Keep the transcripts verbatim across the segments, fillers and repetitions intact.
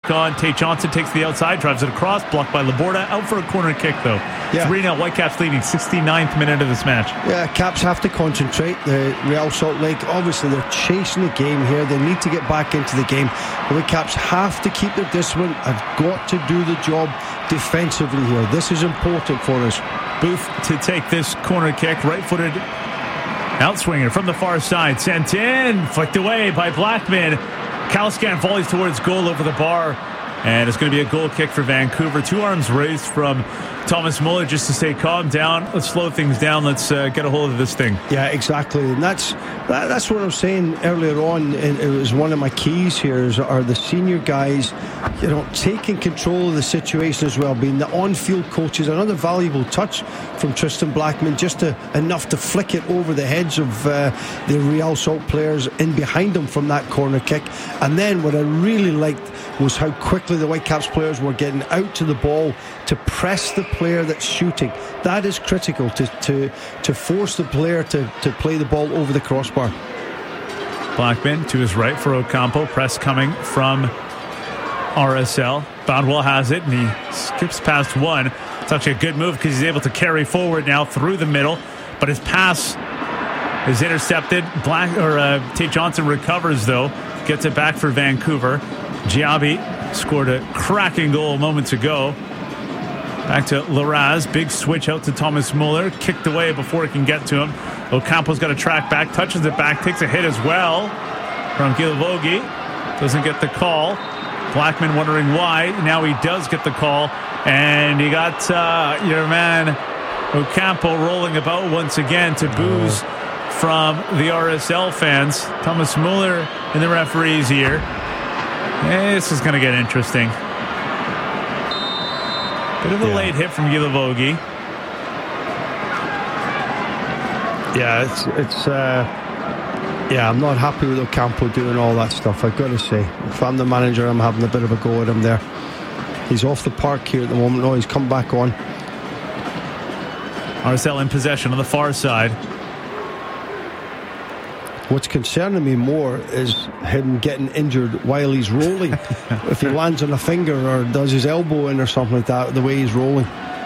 took on. Tate Johnson takes the outside, drives it across, blocked by Laborda. Out for a corner kick, though. Yeah. three nil, Whitecaps leading, sixty-ninth minute of this match. Yeah, Caps have to concentrate. The Real Salt Lake, obviously, they're chasing the game here. They need to get back into the game. The Whitecaps have to keep their discipline. I've got to do the job defensively here. This is important for us. Booth to take this corner kick, right-footed outswinger from the far side, sent in, flicked away by Blackman. Kalaskan volleys towards goal over the bar, and it's going to be a goal kick for Vancouver. Two arms raised from Thomas Muller just to say, calm down, let's slow things down, let's uh, get a hold of this thing. Yeah, exactly, and that's that, that's what I was saying earlier on. It, it was one of my keys here is, are the senior guys, you know, taking control of the situation as well, being the on-field coaches. Another valuable touch from Tristan Blackman, just to, enough to flick it over the heads of uh, the Real Salt players in behind them from that corner kick. And then what I really liked was how quickly the Whitecaps players were getting out to the ball to press the player that's shooting. That is critical to to, to force the player to, to play the ball over the crossbar. Blackman to his right for Ocampo. Press coming from R S L. Boundwell has it, and he skips past one. It's actually a good move because he's able to carry forward now through the middle, but his pass is intercepted. Black or uh, Tate Johnson recovers, though, gets it back for Vancouver. Giabi scored a cracking goal moments ago. Back to Larraz. Big switch out to Thomas Muller. Kicked away before it can get to him. Ocampo's got a track back. Touches it back. Takes a hit as well from Gilavogi. Doesn't get the call. Blackman wondering why. Now he does get the call. And you got uh, your man Ocampo rolling about once again to boos from the R S L fans. Thomas Muller in the referee's ear. This is going to get interesting. Bit of a yeah. late hit from Gilavogi. Yeah, it's it's. Uh, yeah, I'm not happy with Ocampo doing all that stuff. I've got to say, if I'm the manager, I'm having a bit of a go at him there. He's off the park here at the moment. No, he's come back on. R S L in possession on the far side. What's concerning me more is him getting injured while he's rolling. If he lands on a finger or does his elbow in or something like that, the way he's rolling.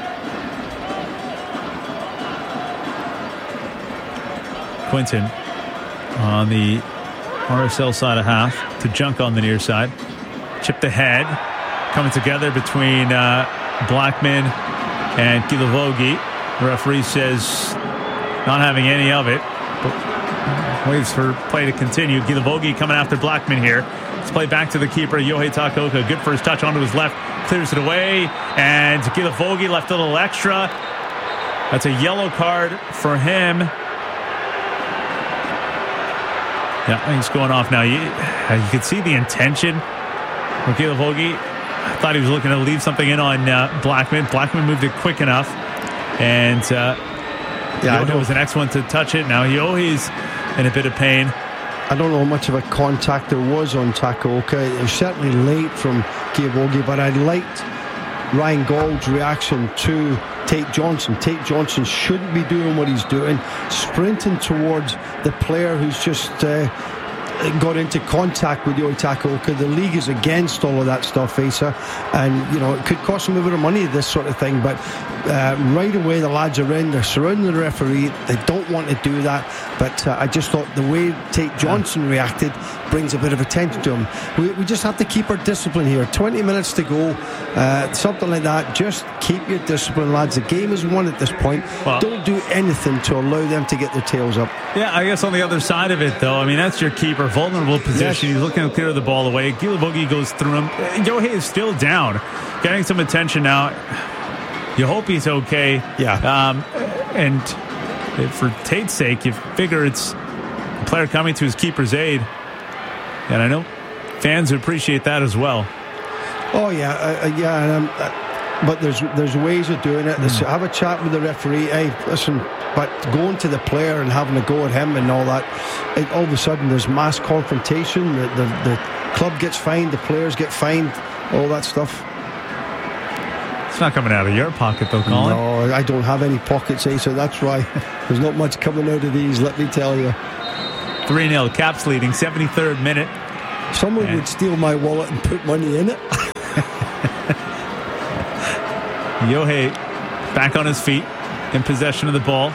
Quinton on the R S L side of half to Junk on the near side. Chipped ahead. Coming together between uh, Blackman and Gilavogi. The referee says not having any of it. Waits for play to continue. Gilavogi coming after Blackman here. Let's play back to the keeper, Yohei Takaoka. Good first touch onto his left. Clears it away. And Gilavogi left a little extra. That's a yellow card for him. Yeah, I think it's going off now. You, you can see the intention of Gilavogi. I thought he was looking to leave something in on uh, Blackman. Blackman moved it quick enough. And uh, yeah, Yohei was the next one to touch it. Now Yohei's in a bit of pain. I don't know how much of a contact there was on Takaoka. It was certainly late from Gilavogi, but I liked Ryan Gould's reaction to Tate Johnson. Tate Johnson shouldn't be doing what he's doing, sprinting towards the player who's just uh, got into contact with Yohei Takaoka. The league is against all of that stuff, Asa, and you know it could cost them a bit of money, this sort of thing, but uh, right away the lads are in, they're surrounding the referee, they don't want to do that, but uh, I just thought the way Tate Johnson reacted brings a bit of attention to him. We, we just have to keep our discipline here. Twenty minutes to go, uh, something like that. Just keep your discipline, lads. The game is won at this point. Well, don't do anything to allow them to get their tails up. Yeah, I guess on the other side of it, though, I mean, that's your keeper, vulnerable position. Yes. He's looking to clear the ball away. Gilavogi goes through him. Yohei is still down, getting some attention now. You hope he's okay. Yeah. Um, and for Tate's sake, you figure it's a player coming to his keeper's aid. And I know fans appreciate that as well. Oh, yeah. Uh, yeah. And, um, uh, but there's there's ways of doing it. Mm. Have a chat with the referee. Hey, listen, but going to the player and having a go at him and all that, it, all of a sudden there's mass confrontation. The, the, the club gets fined, the players get fined, all that stuff. It's not coming out of your pocket, though, Colin. No, I don't have any pockets, eh, so that's right. There's not much coming out of these, let me tell you. three nil, Caps leading, seventy-third minute. Someone and would steal my wallet and put money in it. Yohei back on his feet, in possession of the ball.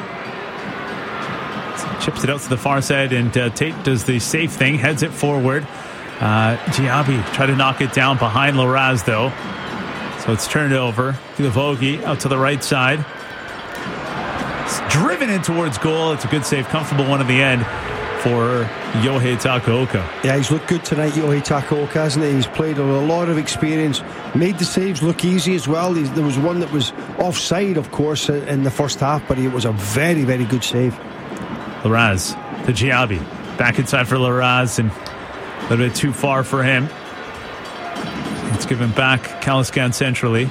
Chips it out to the far side, and uh, Tate does the safe thing, heads it forward. Uh, Giabi tried to knock it down behind Larraz, though. So it's turned over to the Vogie, out to the right side. It's driven in towards goal. It's a good save, comfortable one in the end for Yohei Takaoka. Yeah, he's looked good tonight, Yohei Takaoka, hasn't he? He's played with a lot of experience, made the saves look easy as well. He's, there was one that was offside, of course, in the first half, but it was a very, very good save. Larraz to Giabi. Back inside for Larraz, and a little bit too far for him. It's given back Kalaskan centrally.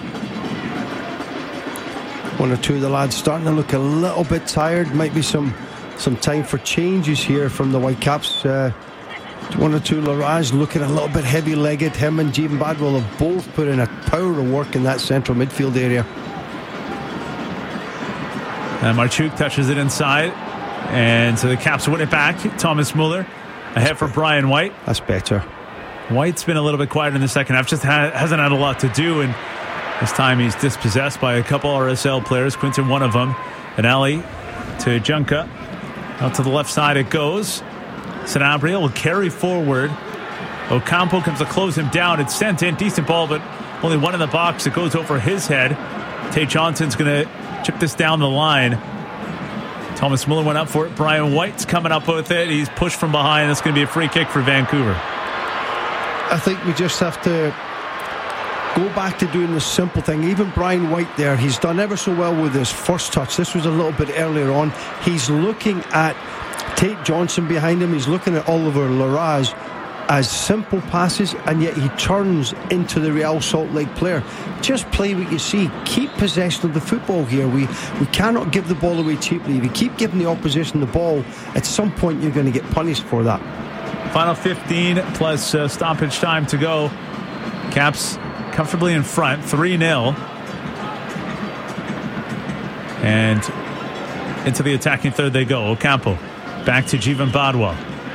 One or two of the lads starting to look a little bit tired. Might be some some time for changes here from the Whitecaps. Uh, one or two. Larraz looking a little bit heavy-legged. Him and Jeevan Badwell have both put in a power of work in that central midfield area. And Marchuk touches it inside, and so the Caps win it back. Thomas Muller ahead for Brian White. That's better. White's been a little bit quiet in the second half, just ha- hasn't had a lot to do, and this time he's dispossessed by a couple R S L players. Quinton, one of them. And Ali to Junka. Out to the left side it goes. Sanabria will carry forward. Ocampo comes to close him down. It's sent in. Decent ball, but only one in the box. It goes over his head. Tate Johnson's going to chip this down the line. Thomas Muller went up for it. Brian White's coming up with it. He's pushed from behind. That's going to be a free kick for Vancouver. I think we just have to go back to doing the simple thing. Even Brian White there, he's done ever so well with his first touch. This was a little bit earlier on. He's looking at Tate Johnson behind him. He's looking at Oliver Larraz as simple passes, and yet he turns into the Real Salt Lake player. Just play what you see. Keep possession of the football here. We we cannot give the ball away cheaply. If you keep giving the opposition the ball, at some point you're going to get punished for that. Final fifteen plus uh, stoppage time to go. Caps comfortably in front, three nil. And into the attacking third they go. Ocampo back to Jeevan Badwell.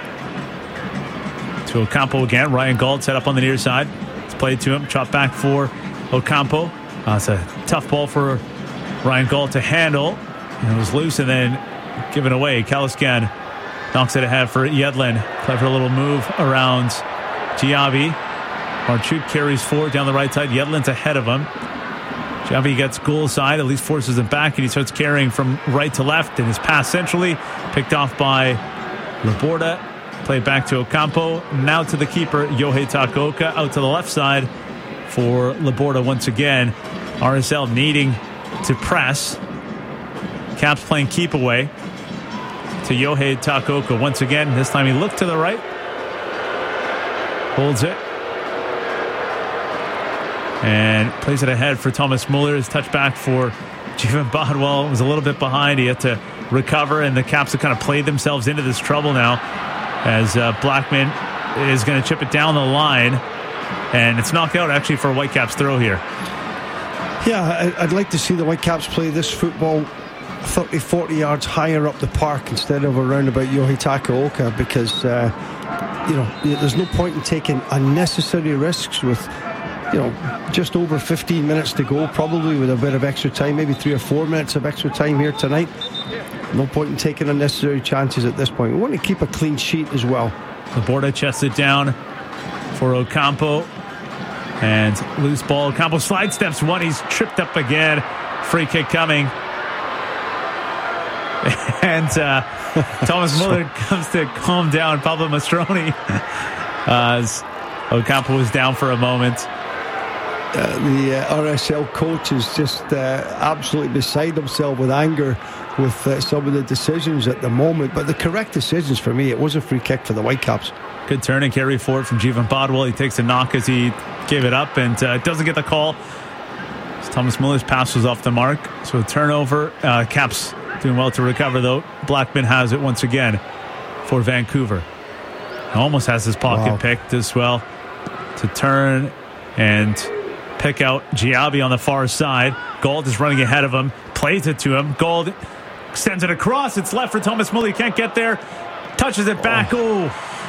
To Ocampo again. Ryan Gauld set up on the near side. It's played to him. Chopped back for Ocampo. Uh, it's a tough ball for Ryan Gauld to handle. And it was loose and then given away. Kalaskan knocks it ahead for Yedlin. Clever little move around Giabi. Marchuk carries forward down the right side. Yedlin's ahead of him. Giabi gets goal side, at least forces him back, and he starts carrying from right to left. And his pass centrally, picked off by Laborda. Played back to Ocampo. Now to the keeper, Yohei Takaoka. Out to the left side for Laborda once again. R S L needing to press. Caps playing keep away. To Yohei Takaoka once again. This time he looked to the right. Holds it. And plays it ahead for Thomas Muller. His touchback for Jeevan Badwell was a little bit behind. He had to recover, and the Caps have kind of played themselves into this trouble now as uh, Blackman is going to chip it down the line. And it's knocked out actually for Whitecaps throw here. Yeah, I'd like to see the Whitecaps play this football thirty, forty yards higher up the park instead of around about Yohei Takaoka, because uh, you know, there's no point in taking unnecessary risks with, you know, just over fifteen minutes to go, probably with a bit of extra time, maybe three or four minutes of extra time here tonight. No point in taking unnecessary chances at this point. We want to keep a clean sheet as well. Laborda chests it down for Ocampo. And loose ball. Ocampo sidesteps one. He's tripped up again. Free kick coming. And uh, Thomas Muller comes to calm down Pablo Mastroni uh, as Ocampo was down for a moment. Uh, the uh, R S L coach is just uh, absolutely beside himself with anger with uh, some of the decisions at the moment. But the correct decisions for me, it was a free kick for the Whitecaps. Good turn and carry forward from Jeevan Badwell. He takes a knock as he gave it up and uh, doesn't get the call. Thomas Muller's pass was off the mark. So a turnover. Uh, Caps doing well to recover, though. Blackman has it once again for Vancouver. Almost has his pocket wow. picked as well to turn and pick out Giabi on the far side. Gauld is running ahead of him. Plays it to him. Gauld sends it across. It's left for Thomas Muller. He can't get there. Touches it back. Oh.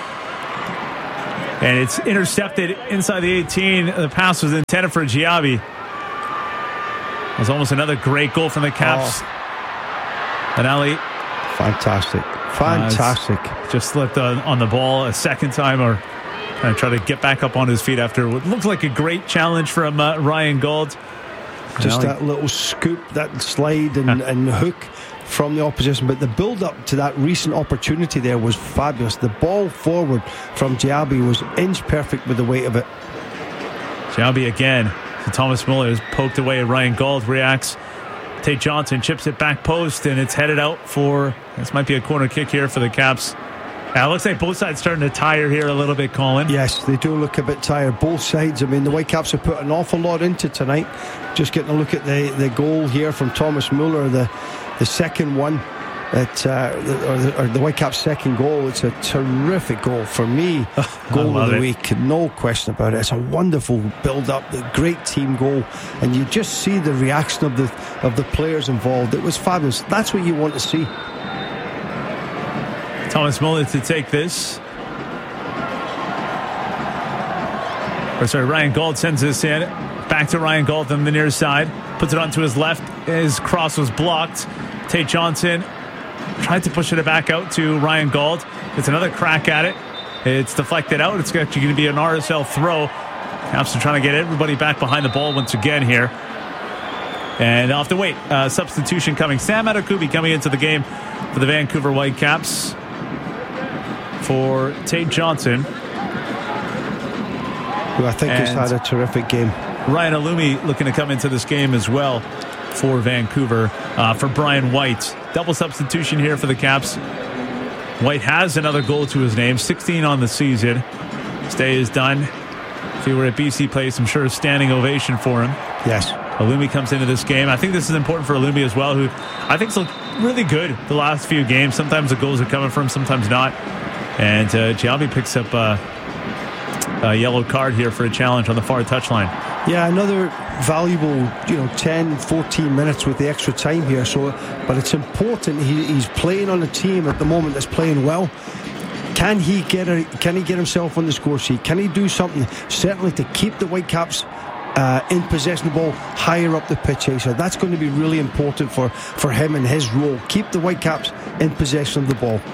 And it's intercepted inside the eighteen. The pass was intended for Giabi. It was almost another great goal from the Caps. Oh. And Ali. Fantastic. Fantastic. Uh, just slipped on, on the ball a second time, or kind of try to get back up on his feet after what looked like a great challenge from uh, Ryan Gauld. Just that little scoop, that slide and, and hook from the opposition. But the build-up to that recent opportunity there was fabulous. The ball forward from Diaby was inch perfect with the weight of it. Diaby again. So Thomas Muller is poked away. Ryan Gauld reacts. Tate Johnson chips it back post, and it's headed out for, this might be a corner kick here for the Caps. Uh, it looks like both sides starting to tire here a little bit, Colin. Yes, they do look a bit tired. Both sides. I mean, the Whitecaps have put an awful lot into tonight. Just getting a look at the, the goal here from Thomas Muller, the the second one, at, uh, or, the, or the Whitecaps' second goal. It's a terrific goal for me. Goal of the it. week, no question about it. It's a wonderful build-up, the great team goal, and you just see the reaction of the of the players involved. It was fabulous. That's what you want to see. Thomas Muller to take this. Or sorry, Ryan Gauld sends this in. Back to Ryan Gauld on the near side. Puts it onto his left. His cross was blocked. Tate Johnson tried to push it back out to Ryan Gauld. It's another crack at it. It's deflected out. It's actually going to be an R S L throw. Caps are trying to get everybody back behind the ball once again here. And off the wait. Uh, substitution coming. Sam Adekubi coming into the game for the Vancouver Whitecaps. For Tate Johnson, who I think and has had a terrific game. Ryan Alumi looking to come into this game as well for Vancouver. Uh, for Brian White, double substitution here for the Caps. White has another goal to his name, sixteen on the season. His day is done. If he were at B C Place, I'm sure a standing ovation for him. Yes. Alumi comes into this game. I think this is important for Alumi as well, who I think's looked really good the last few games. Sometimes the goals are coming from him, sometimes not. And uh, Diaby picks up uh, a yellow card here for a challenge on the far touchline. Yeah, another valuable, you know, ten, fourteen minutes with the extra time here. So, but it's important. He, he's playing on a team at the moment that's playing well. Can he get a, Can he get himself on the score sheet? Can he do something certainly to keep the Whitecaps uh, in possession of the ball higher up the pitch? So that's going to be really important for for him and his role. Keep the Whitecaps in possession of the ball.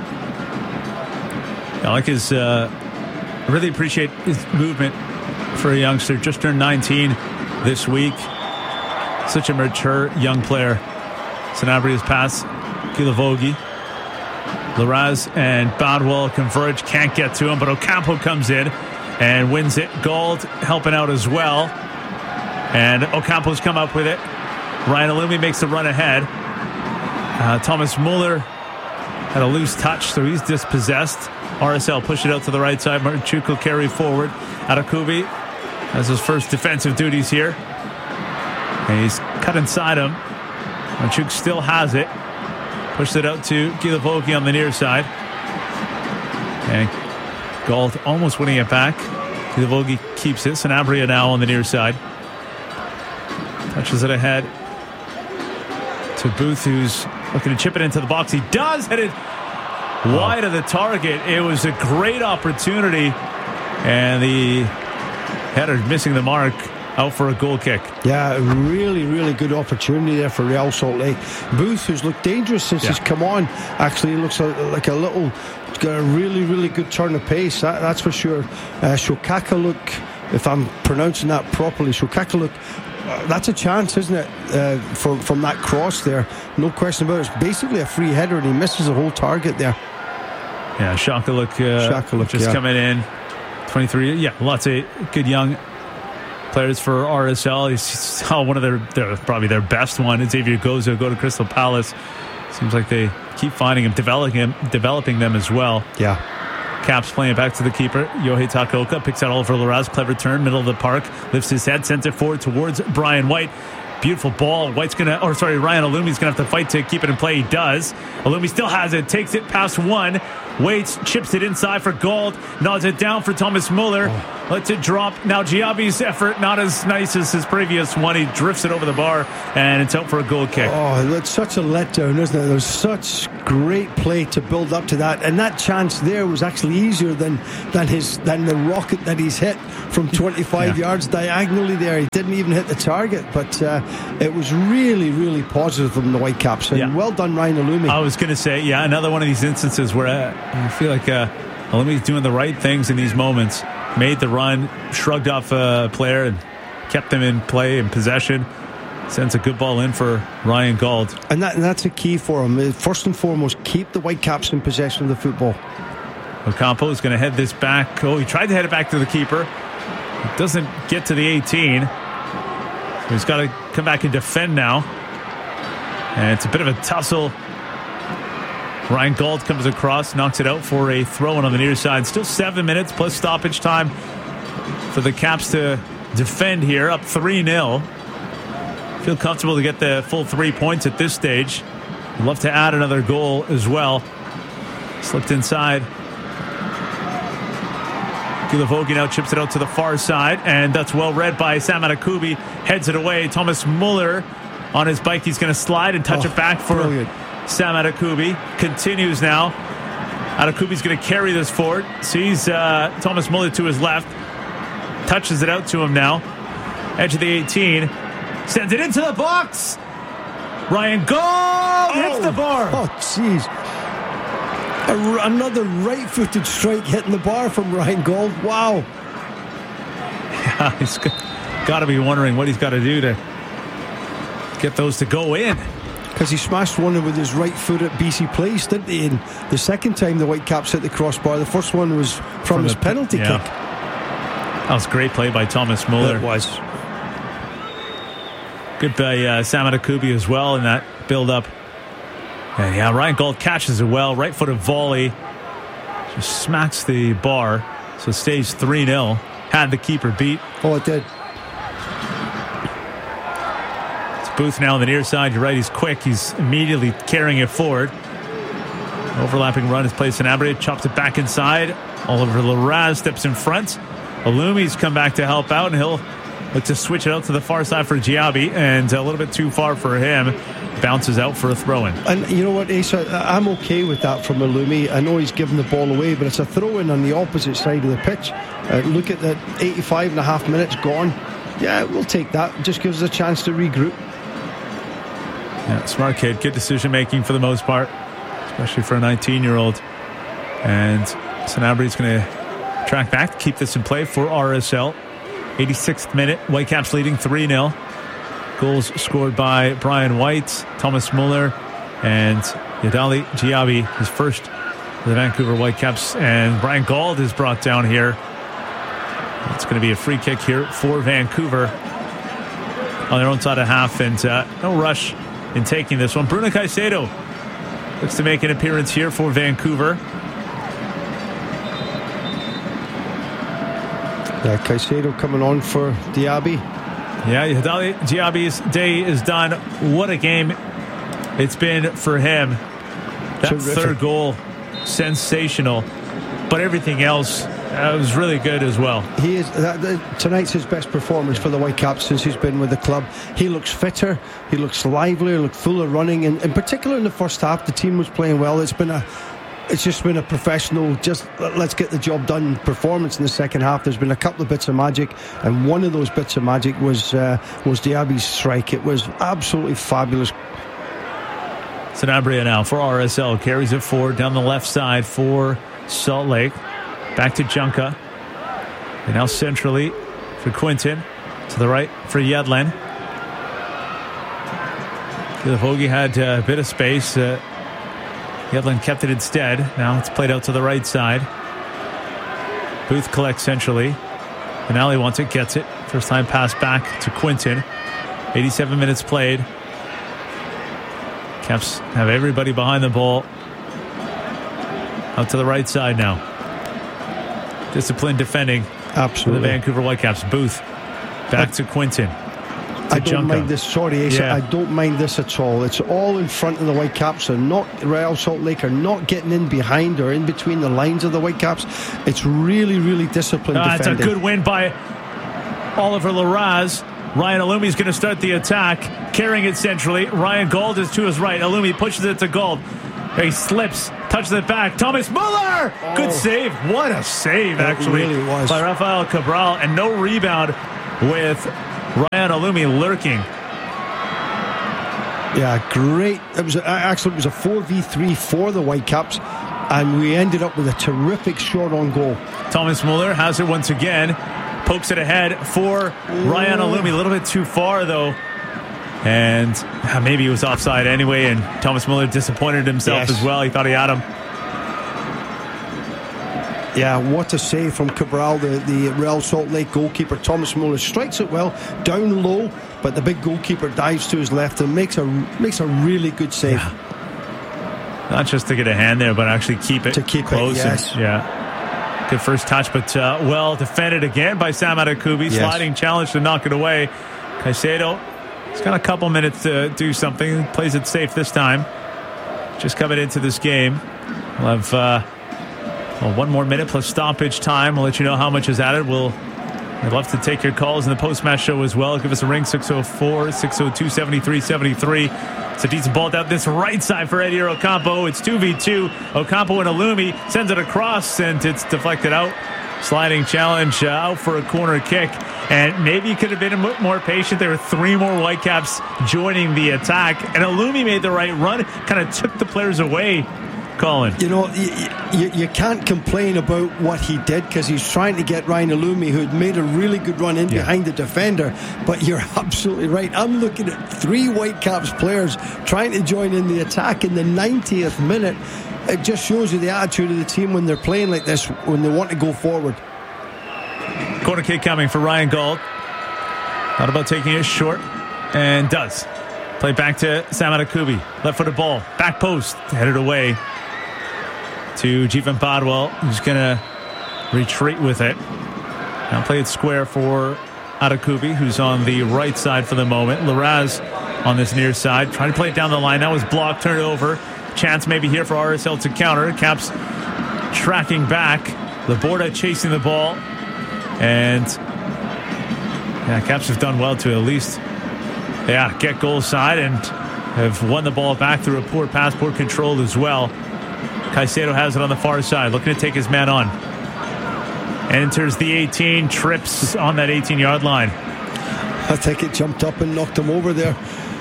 I like his. Uh, I really appreciate his movement for a youngster. Just turned nineteen this week. Such a mature young player. Sanabria's pass. Gilavogi. Larraz and Badwell converge. Can't get to him, but Ocampo comes in and wins it. Gauld helping out as well. And Ocampo's come up with it. Ryan Alumi makes the run ahead. Uh, Thomas Muller had a loose touch, so he's dispossessed. R S L push it out to the right side. Marchuk will carry forward. Adekubi has his first defensive duties here. And he's cut inside him. Marchuk still has it. Pushed it out to Gilavogi on the near side. And Gauld almost winning it back. Gilavogi keeps it. Sanabria now on the near side. Touches it ahead to Booth, who's looking to chip it into the box. He does. Headed wide of the target. It was a great opportunity, and the header missing the mark, out for a goal kick. Yeah, really, really good opportunity there for Real Salt Lake. Booth, who's looked dangerous since yeah. he's come on, actually looks like a little, he's got a really, really good turn of pace, that, that's for sure. Uh, Shokakaluk, if I'm pronouncing that properly, Shokakaluk, uh, that's a chance, isn't it, uh, from, from that cross there. No question about it. It's basically a free header, and he misses the whole target there. Yeah, Shokakaluk, uh, Shokakaluk just yeah. coming in. twenty-three, yeah, lots of good young players for R S L. He's saw one of their, their probably their best one. Xavier Gozo go to Crystal Palace. Seems like they keep finding him, developing him, developing them as well. Yeah. Caps playing it back to the keeper. Yohei Takaoka picks out Oliver Larraz. Clever turn, middle of the park. Lifts his head, sends it forward towards Brian White. Beautiful ball. White's gonna, or sorry, Ryan Alumi's gonna have to fight to keep it in play. He does. Alumi still has it. Takes it past one. Waits, chips it inside for Gauld. Nods it down for Thomas Muller. Oh. lets it drop. Now Giabi's effort, not as nice as his previous one. He drifts it over the bar, and it's out for a goal kick. Oh, that's such a letdown, isn't it? There's such great play to build up to that, and that chance there was actually easier than than his than the rocket that he's hit from twenty-five yeah. yards diagonally there. He didn't even hit the target, but uh, it was really, really positive from the Whitecaps. And yeah. well done, Ryan Illumi. I was going to say, yeah, another one of these instances where uh, I feel like uh, Illumi's doing the right things in these moments. Made the run, shrugged off a player, and kept them in play and possession. Sends a good ball in for Ryan Gauld. And, that, and that's a key for him. First and foremost, keep the Whitecaps in possession of the football. Ocampo is going to head this back. Oh, he tried to head it back to the keeper. It doesn't get to the eighteen. So he's got to come back and defend now. And it's a bit of a tussle. Ryan Gauld comes across, knocks it out for a throw-in on the near side. Still seven minutes plus stoppage time for the Caps to defend here, up three nil. Feel comfortable to get the full three points at this stage. I'd love to add another goal as well. Slipped inside. Gilavogi now chips it out to the far side, and that's well read by Sam Adekubi. Heads it away. Thomas Muller on his bike. He's going to slide and touch oh, it back for brilliant. Sam Adekubi. Continues now. Adekubi's going to carry this forward. Sees uh, Thomas Muller to his left. Touches it out to him now. Edge of the eighteen. Sends it into the box. Ryan Gauld oh. hits the bar. Oh, jeez. Another right-footed strike hitting the bar from Ryan Gauld. Wow. Yeah, he's got to be wondering what he's got to do to get those to go in. Because he smashed one with his right foot at B C Place, didn't he? And the second time the Whitecaps hit the crossbar, the first one was from, from his the, penalty yeah. kick. That was great play by Thomas Muller. It was. Good by uh, Sam Adekubi as well in that build-up. And yeah, Ryan Gauld catches it well. Right-footed volley. Just smacks the bar. So it stays three nil. Had the keeper beat. Oh, it did. It's Booth now on the near side. You're right, he's quick. He's immediately carrying it forward. Overlapping run is placed in Sanabria. Chops it back inside. Oliver Larraz steps in front. Illumi's come back to help out, and he'll look to switch it out to the far side for Giabi, and a little bit too far for him. Bounces out for a throw-in. And you know what, Asa, I'm okay with that from Illumi. I know he's given the ball away, but it's a throw-in on the opposite side of the pitch. Uh, look at that, eighty-five and a half minutes gone. Yeah, we'll take that. Just gives us a chance to regroup. Yeah, smart kid. Good decision-making for the most part, especially for a nineteen-year-old. And Sanabri's going to track back to keep this in play for R S L. eighty-sixth minute, Whitecaps leading three nil. Goals scored by Brian White, Thomas Muller, and Yadali Giabi, his first for the Vancouver Whitecaps. And Ryan Gauld is brought down here. It's going to be a free kick here for Vancouver on their own side of half, and uh, no rush in taking this one. Bruno Caicedo looks to make an appearance here for Vancouver. Yeah, Caicedo coming on for Diaby. Yeah, Yadali Giabi's day is done. What a game it's been for him. That Terrific. Third goal, sensational. But everything else uh, was really good as well. He is that, that, tonight's his best performance for the Whitecaps since he's been with the club. He looks fitter, he looks livelier, looks fuller running, and in particular in the first half, the team was playing well. It's been a It's just been a professional, just let's get the job done performance in the second half. There's been a couple of bits of magic, and one of those bits of magic was uh, was Diaby's strike. It was absolutely fabulous. Sanabria now for R S L carries it forward down the left side for Salt Lake. Back to Junka. And now centrally for Quinton. To the right for Yedlin. Gilavogi had a bit of space. Uh, Yedlin kept it instead. Now it's played out to the right side. Booth collects centrally. Finale wants it, gets it. First time pass back to Quinton. eighty-seven minutes played. Caps have everybody behind the ball. Out to the right side now. Disciplined defending. Absolutely. For the Vancouver Whitecaps. Booth back to Quinton. I don't mind on. this. Sorry, Asa, yeah. I don't mind this at all. It's all in front of the Whitecaps. They're not, Real Salt Lake are not getting in behind or in between the lines of the Whitecaps. It's really, really disciplined Uh, defending. it's a good win by Oliver Larraz. Ryan Alumi is going to start the attack, carrying it centrally. Ryan Gauld is to his right. Alumi pushes it to Gauld. He slips, touches it back. Thomas Muller! Oh. Good save. What a save, It actually, really was. by Rafael Cabral. And no rebound with Ryan Alumi lurking. Yeah, great. It was a, actually it was a four v three for the Whitecaps, and we ended up with a terrific shot on goal. Thomas Muller has it once again. Pokes it ahead for Ryan Alumi. A little bit too far, though. And maybe he was offside anyway, and Thomas Muller disappointed himself yes. as well. He thought he had him. Yeah, what a save from Cabral, the, the Real Salt Lake goalkeeper. Thomas Muller strikes it well, down low, but the big goalkeeper dives to his left and makes a, makes a really good save. Yeah. Not just to get a hand there, but actually keep it To keep close. it, yes. And, yeah. Good first touch, but uh, well defended again by Sam Adekubi. Yes. Sliding challenge to knock it away. Caicedo, he's got a couple minutes to do something. Plays it safe this time. Just coming into this game. We'll have uh, well, one more minute plus stoppage time. We'll let you know how much is added. We'll I'd love to take your calls in the post-match show as well. Give us a ring, six oh four, six oh two, seven three seven three. It's a decent ball down this right side for Eddie Ocampo. It's two v two. Ocampo and Alumi sends it across, and it's deflected out. Sliding challenge uh, out for a corner kick. And maybe you could have been a bit more patient. There were three more Whitecaps joining the attack. And Alumi made the right run, kind of took the players away. Colin. You know, you, you, you can't complain about what he did because he's trying to get Ryan Alumi, who had made a really good run in yeah. behind the defender. But you're absolutely right. I'm looking at three Whitecaps players trying to join in the attack in the ninetieth minute. It just shows you the attitude of the team when they're playing like this, when they want to go forward. Corner kick coming for Ryan Gauld. Thought about taking it short, and does. Play back to Sam Adekubi. Left-footed ball. Back post. Headed away to Jeevan Badwell, who's going to retreat with it. Now play it square for Adekubi, who's on the right side for the moment. Larraz on this near side. Trying to play it down the line. That was blocked, turned over. Chance maybe here for R S L to counter. Caps tracking back. Laborda chasing the ball. And yeah, Caps have done well to at least yeah, get goal side and have won the ball back through a poor pass, poor control as well. Caicedo has it on the far side, looking to take his man on. Enters the eighteen, trips on that eighteen-yard line. I think it jumped up and knocked him over there.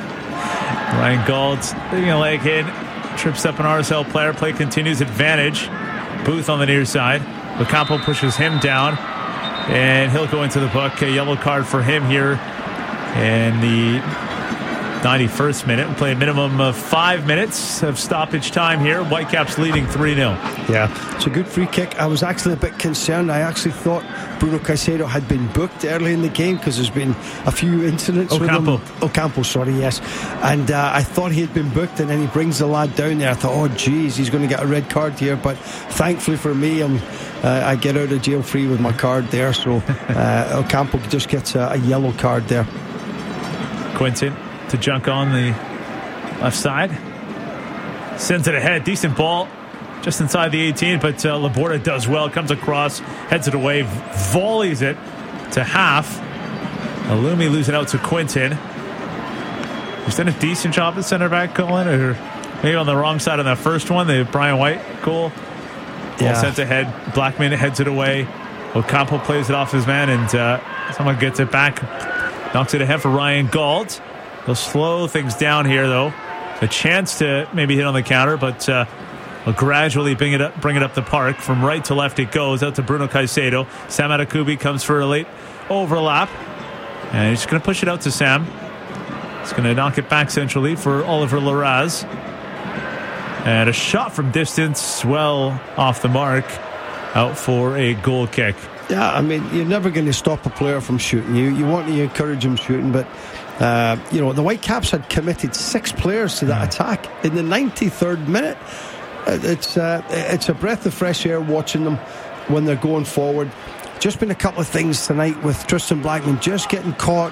Ryan Gauld putting a leg in, trips up an R S L player. Play continues, advantage. Booth on the near side. Ocampo pushes him down, and he'll go into the book. A yellow card for him here in the ninety-first minute. We'll play a minimum of five minutes of stoppage time here. Whitecaps leading three nil. Yeah, it's a good free kick. I was actually a bit concerned. I actually thought Bruno Caicedo had been booked early in the game because there's been a few incidents Ocampo. with him. Ocampo, sorry, yes. And uh, I thought he had been booked, and then he brings the lad down there. I thought, oh, geez, he's going to get a red card here. But thankfully for me, I'm, uh, I get out of jail free with my card there. So uh, Ocampo just gets a, a yellow card there. Quinton to junk on the left side. Sends it ahead. Decent ball. Just inside the eighteen, but uh, Laborda does well. Comes across, heads it away, volleys it to half. Alumi losing out to Quinton. He's done a decent job at center back, Colin, or maybe on the wrong side on that first one, the Brian White goal. Ball Yeah. sent ahead. Blackman heads it away. Ocampo plays it off his man, and uh, someone gets it back. Knocks it ahead for Ryan Gauld. They'll slow things down here, though. A chance to maybe hit on the counter, but uh, will gradually bring it up, bring it up the park. From right to left it goes, out to Bruno Caicedo. Sam Adekubi comes for a late overlap. And he's going to push it out to Sam. He's going to knock it back centrally for Oliver Larraz. And a shot from distance, well off the mark, out for a goal kick. Yeah, I mean, you're never going to stop a player from shooting. You you want to encourage him shooting, but uh, you know, the Whitecaps had committed six players to that yeah. attack in the ninety-third minute. It's uh, it's a breath of fresh air watching them when they're going forward. Just been a couple of things tonight with Tristan Blackman just getting caught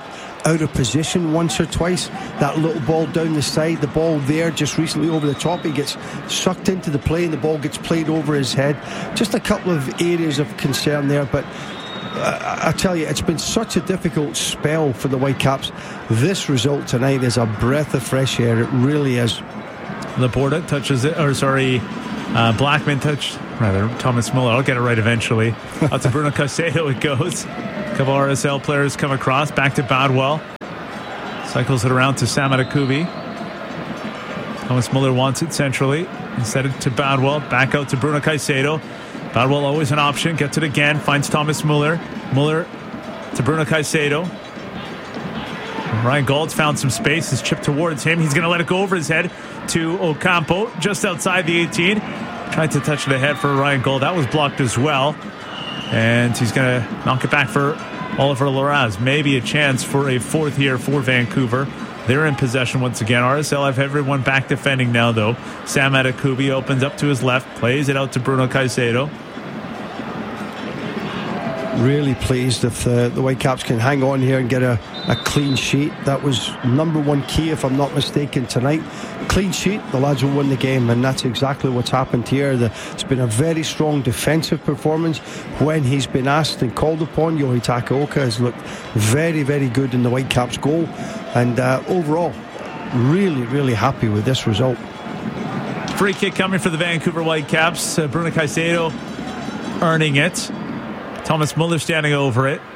out of position once or twice. That little ball down the side, the ball there just recently over the top, he gets sucked into the play and the ball gets played over his head. Just a couple of areas of concern there, but I, I tell you, it's been such a difficult spell for the Whitecaps. This result tonight is a breath of fresh air. It really is. Laporta touches it, or sorry, uh, Blackman touched, rather, Thomas Muller. I'll get it right eventually. Out to Bruno Caicedo it goes. A couple R S L players come across, back to Badwell. Cycles it around to Sam Adekubi. Thomas Muller wants it centrally. Instead it to Badwell, back out to Bruno Caicedo. Badwell always an option, gets it again, finds Thomas Muller. Muller to Bruno Caicedo. Ryan Gauld's found some space, is chipped towards him. He's going to let it go over his head to Ocampo, just outside the eighteen. Tried to touch it ahead for Ryan Gauld. That was blocked as well. And he's going to knock it back for Oliver Larraz. Maybe a chance for a fourth here for Vancouver. They're in possession once again. R S L have everyone back defending now, though. Sam Adekubi opens up to his left, plays it out to Bruno Caicedo. Really pleased if uh, the Whitecaps can hang on here and get a, a clean sheet. That was number one key, if I'm not mistaken, tonight. Clean sheet, the lads will win the game, and that's exactly what's happened here. The, it's been a very strong defensive performance when he's been asked and called upon. Yohi Takaoka has looked very, very good in the Whitecaps' goal, and uh, overall, really, really happy with this result. Free kick coming for the Vancouver Whitecaps. Uh, Bruno Caicedo earning it. Thomas Muller standing over it.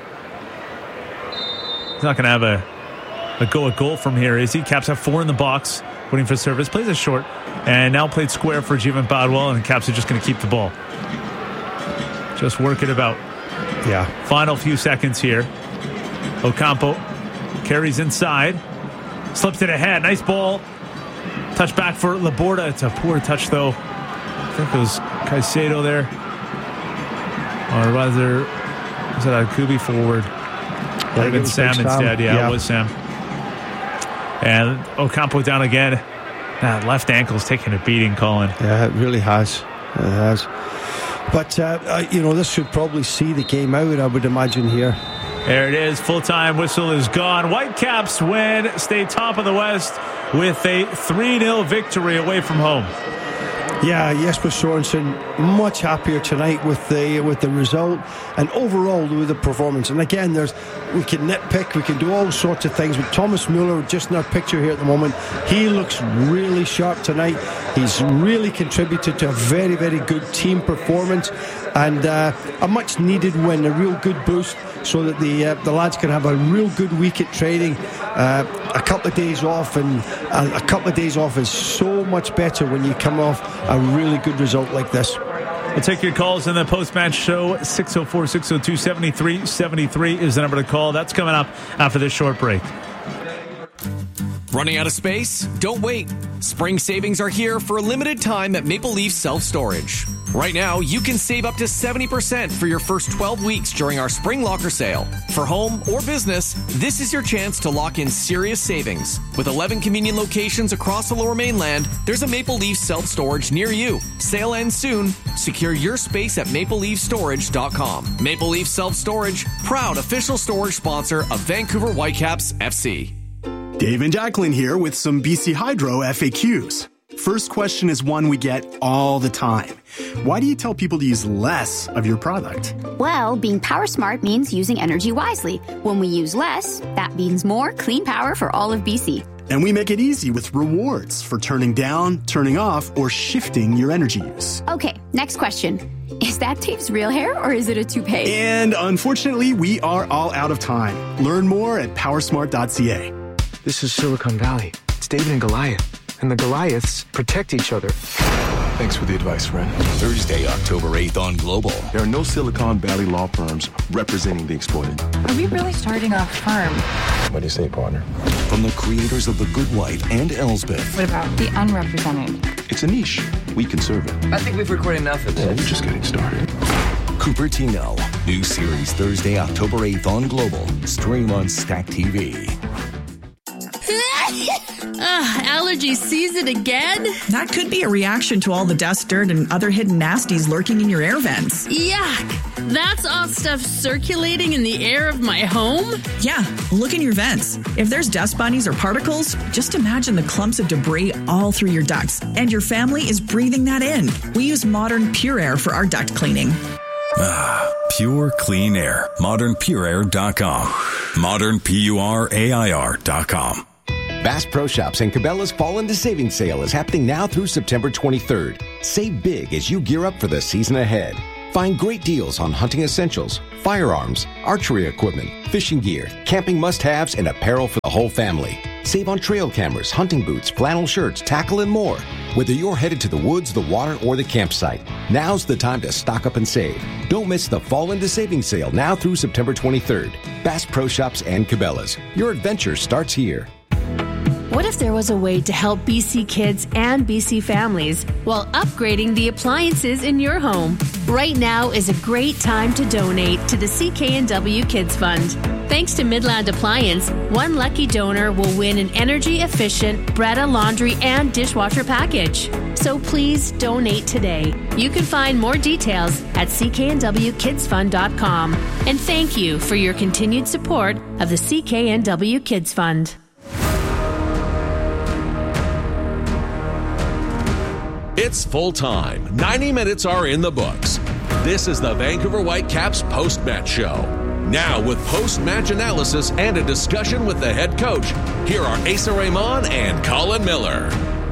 He's not going to have a, a go at goal from here, is he? Caps have four in the box, waiting for service. Plays it short, and now played square for Jivan Badwell, and the Caps are just going to keep the ball. Just work it about. Yeah. Final few seconds here. Ocampo carries inside. Slips it ahead. Nice ball. Touch back for Laporta. It's a poor touch, though. I think it was Caicedo there. Or was there, was that Adekubi forward? Might have been Sam Sam instead. Yeah, yeah, it was Sam. And Ocampo down again. That left ankle's taking a beating, Colin. Yeah, it really has. It has. But, uh, uh, you know, this should probably see the game out, I would imagine, here. There it is. Full-time whistle is gone. Whitecaps win, stay top of the West with a three nil victory away from home. Yeah, Jesper Sorensen much happier tonight with the with the result and overall with the performance. And again, there's we can nitpick, we can do all sorts of things. With Thomas Muller just in our picture here at the moment, he looks really sharp tonight. He's really contributed to a very, very good team performance and uh, a much needed win, a real good boost, so that the uh, the lads can have a real good week at training. Uh, a couple of days off, and a, a couple of days off is so much better when you come off a really good result like this. We'll take your calls in the post-match show. six oh four, six oh two, seven three seven three is the number to call. That's coming up after this short break. Running out of space? Don't wait. Spring savings are here for a limited time at Maple Leaf Self Storage. Right now, you can save up to seventy percent for your first twelve weeks during our spring locker sale. For home or business, this is your chance to lock in serious savings. With eleven convenient locations across the Lower Mainland, there's a Maple Leaf Self Storage near you. Sale ends soon. Secure your space at maple leaf storage dot com. Maple Leaf Self Storage, proud official storage sponsor of Vancouver Whitecaps F C. Dave and Jacqueline here with some B C Hydro F A Qs. First question is one we get all the time. Why do you tell people to use less of your product? Well, being power smart means using energy wisely. When we use less, that means more clean power for all of B C. And we make it easy with rewards for turning down, turning off, or shifting your energy use. Okay, next question. Is that Dave's real hair or is it a toupee? And unfortunately, we are all out of time. Learn more at power smart dot c a. This is Silicon Valley. It's David and Goliath. And the Goliaths protect each other. Thanks for the advice, friend. Thursday, October eighth on Global. There are no Silicon Valley law firms representing the exploited. Are we really starting a firm? What do you say, partner? From the creators of The Good Wife and Elsbeth. What about the unrepresented? It's a niche. We can serve it. I think we've recorded enough of this. Yeah, we're just getting started. Cupertino. New series Thursday, October eighth on Global. Stream on Stack T V. Ugh, allergy season again? That could be a reaction to all the dust, dirt, and other hidden nasties lurking in your air vents. Yuck! That's all stuff circulating in the air of my home? Yeah, look in your vents. If there's dust bunnies or particles, just imagine the clumps of debris all through your ducts, and your family is breathing that in. We use Modern Pure Air for our duct cleaning. Ah, pure clean air. modern pure air dot com. modern pure air dot com. Bass Pro Shops and Cabela's Fall into Savings Sale is happening now through September twenty-third. Save big as you gear up for the season ahead. Find great deals on hunting essentials, firearms, archery equipment, fishing gear, camping must-haves, and apparel for the whole family. Save on trail cameras, hunting boots, flannel shirts, tackle, and more. Whether you're headed to the woods, the water, or the campsite, now's the time to stock up and save. Don't miss the Fall into Savings Sale now through September twenty-third. Bass Pro Shops and Cabela's. Your adventure starts here. What if there was a way to help B C kids and B C families while upgrading the appliances in your home? Right now is a great time to donate to the C K N W Kids Fund. Thanks to Midland Appliance, one lucky donor will win an energy-efficient Bretta laundry and dishwasher package. So please donate today. You can find more details at c k n w kids fund dot com. And thank you for your continued support of the C K N W Kids Fund. It's full time. ninety minutes are in the books. This is the Vancouver Whitecaps post-match show. Now with post-match analysis and a discussion with the head coach, here are Asa Raymond and Colin Miller.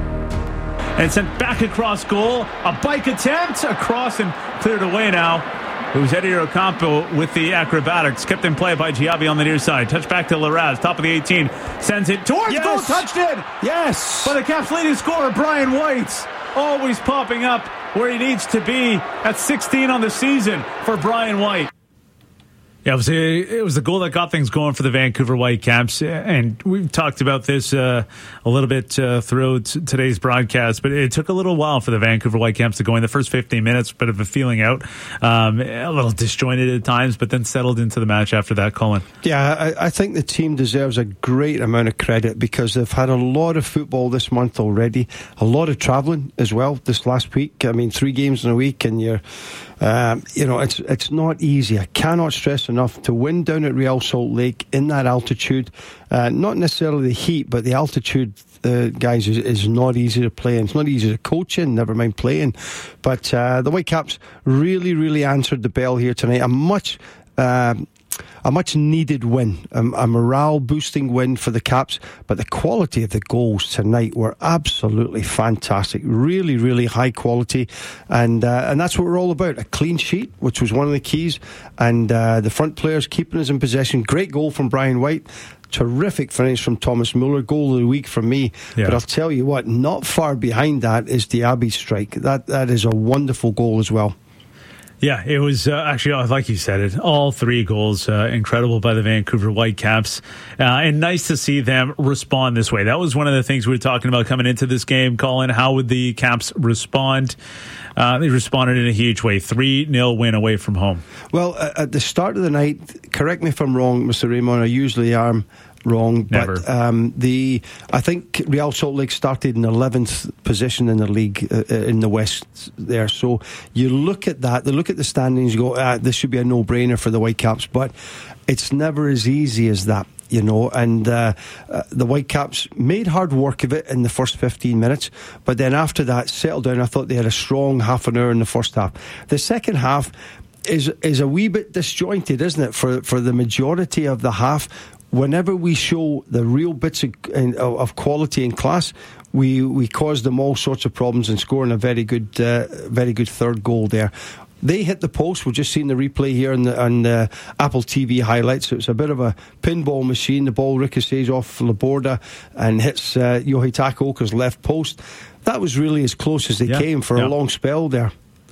And sent back across goal. A bike attempt across and cleared away now. It was Eddie Ocampo with the acrobatics. Kept in play by Giabi on the near side. Touch back to Larraz, top of the eighteen. Sends it towards yes. goal. Touched it. Yes. But the Caps' leading scorer, Brian White, always popping up where he needs to be at sixteen on the season for Brian White. Yeah, it was, a, it was the goal that got things going for the Vancouver Whitecaps, and we've talked about this uh, a little bit uh, throughout today's broadcast, but it took a little while for the Vancouver Whitecaps to go in. The first fifteen minutes, bit of a feeling out, um, a little disjointed at times, but then settled into the match after that, Colin. Yeah, I, I think the team deserves a great amount of credit because they've had a lot of football this month already, a lot of travelling as well this last week. I mean, three games in a week, and you're Um, you know, it's it's not easy. I cannot stress enough to win down at Real Salt Lake in that altitude. Uh, not necessarily the heat, but the altitude, uh, guys, is, is not easy to play in. It's not easy to coach in, never mind playing. But uh, the Whitecaps really, really answered the bell here tonight. A much... Uh, A much needed win, a, a morale boosting win for the Caps, but the quality of the goals tonight were absolutely fantastic, really, really high quality, and uh, and that's what we're all about. A clean sheet, which was one of the keys, and uh, the front players keeping us in possession. Great goal from Brian White. Terrific finish from Thomas Muller. Goal of the week from me. Yeah. But I'll tell you what, not far behind that is Diaby's strike. That that is a wonderful goal as well. Yeah, it was uh, actually, like you said it, all three goals, uh, incredible by the Vancouver Whitecaps, uh, and nice to see them respond this way. That was one of the things we were talking about coming into this game, Colin. How would the Caps respond? Uh, they responded in a huge way. three nil win away from home. Well, at the start of the night, correct me if I'm wrong, Mister Raymond, I usually am wrong, Never. but um, the I think Real Salt Lake started in eleventh position in the league uh, in the West there. So you look at that, they look at the standings, you go, ah, this should be a no-brainer for the Whitecaps, but it's never as easy as that. You know, and uh, uh, the Whitecaps made hard work of it in the first fifteen minutes, but then after that, settled down. I thought they had a strong half an hour in the first half. The second half is is a wee bit disjointed, isn't it? For for the majority of the half, whenever we show the real bits of, of quality and class, we we cause them all sorts of problems and scoring a very good, uh, very good third goal there. They hit the post. We've just seen the replay here on the, on the Apple T V highlights. It's a bit of a pinball machine. The ball ricochets off Laborda and hits uh, Yohei Takaoka's left post. That was really as close as they yeah, came for yeah. a long spell there.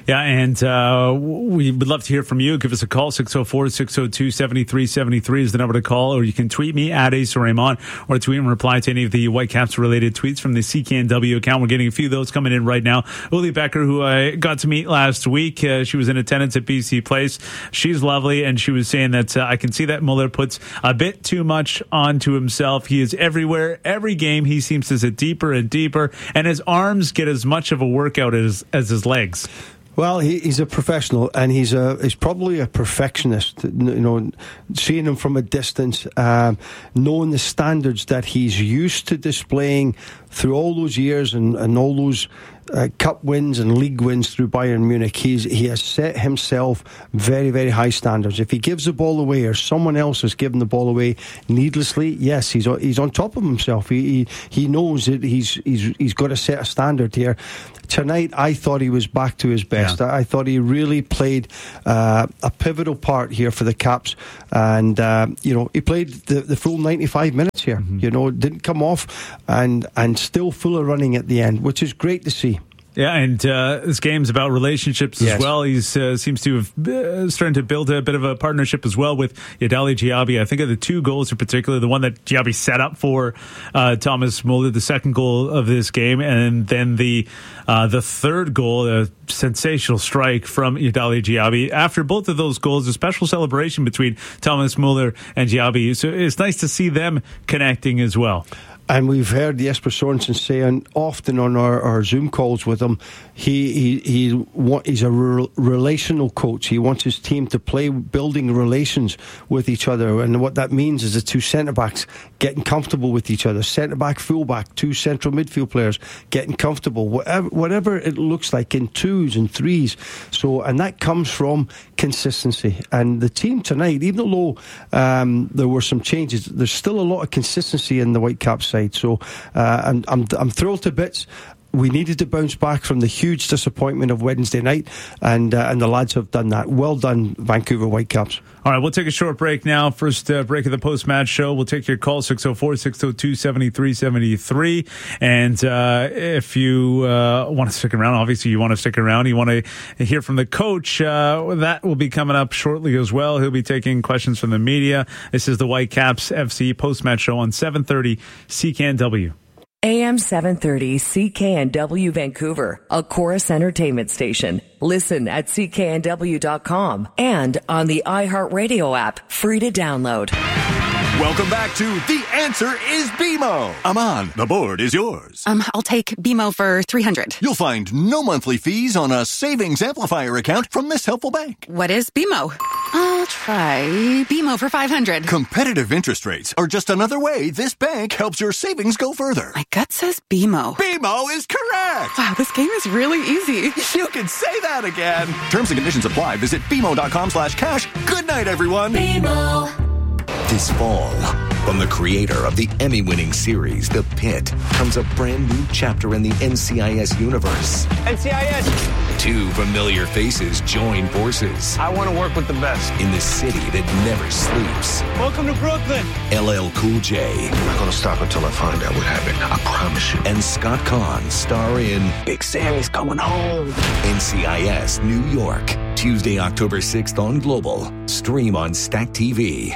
Yeah, and uh, we would love to hear from you. Give us a call. six oh four, six oh two, seven three seven three is the number to call, or you can tweet me at Ace Raymond, or tweet and reply to any of the Whitecaps-related tweets from the C K N W account. We're getting a few of those coming in right now. Uli Becker, who I got to meet last week, uh, she was in attendance at B C Place. She's lovely, and she was saying that uh, I can see that Muller puts a bit too much onto himself. He is everywhere. Every game, he seems to sit deeper and deeper, and his arms get as much of a workout as, as his legs. Well, he, he's a professional, and he's a he's probably a perfectionist. You know, seeing him from a distance, um, knowing the standards that he's used to displaying through all those years and, and all those uh, cup wins and league wins through Bayern Munich, he's he has set himself very, very high standards. If he gives the ball away, or someone else has given the ball away needlessly, yes, he's he's on top of himself. He he, he knows that he's he's he's got to set a standard here. Tonight, I thought he was back to his best. Yeah. I, I thought he really played uh, a pivotal part here for the Caps, and uh, you know, he played the, the full ninety-five minutes here. Mm-hmm. You know, didn't come off, and and still full of running at the end, which is great to see. Yeah, and uh, this game's about relationships as yes. well. He uh, seems to have uh, starting to build a bit of a partnership as well with Yadali Diaby. I think of the two goals in particular, the one that Diaby set up for uh, Thomas Muller, the second goal of this game, and then the uh, the third goal, a sensational strike from Yadali Diaby. After both of those goals, a special celebration between Thomas Muller and Diaby. So it's nice to see them connecting as well. And we've heard Jesper Sorensen saying often on our, our Zoom calls with him, he he he want, he's a re- relational coach. He wants his team to play building relations with each other, and what that means is the two centre backs getting comfortable with each other. Centre back, full back, two central midfield players getting comfortable. Whatever whatever it looks like in twos and threes. So, and that comes from consistency. And the team tonight, even though um, there were some changes, there's still a lot of consistency in the Whitecaps side. So uh, I'm, I'm I'm thrilled to bits. We needed to bounce back from the huge disappointment of Wednesday night, and uh, and the lads have done that. Well done, Vancouver Whitecaps. All right, we'll take a short break now. First uh, break of the post-match show. We'll take your call, six oh four, six oh two, seven three seven three. And uh, if you uh, want to stick around, obviously you want to stick around. You want to hear from the coach. Uh, that will be coming up shortly as well. He'll be taking questions from the media. This is the Whitecaps F C post-match show on seven thirty C K N W. A M seven thirty C K N W Vancouver, a Chorus Entertainment station. Listen at C K N W dot com and on the iHeartRadio app, free to download. Welcome back to The Answer is B M O. Aman, the board is yours. Um, I'll take B M O for three hundred. You'll find no monthly fees on a savings amplifier account from this helpful bank. What is B M O? I'll try B M O for five hundred. Competitive interest rates are just another way this bank helps your savings go further. My gut says B M O. B M O is correct. Wow, this game is really easy. You can say that again. Terms and conditions apply. Visit B M O dot com slash cash. Good night, everyone. B M O. This fall, from the creator of the Emmy-winning series The Pit, comes a brand new chapter in the N C I S universe. N C I S! Two familiar faces join forces. I want to work with the best. In the city that never sleeps. Welcome to Brooklyn! L L Cool J. I'm not going to stop until I find out what happened. I promise you. And Scott Conn star in Big Sammy's Coming Home. N C I S New York. Tuesday, October sixth on Global. Stream on Stack T V.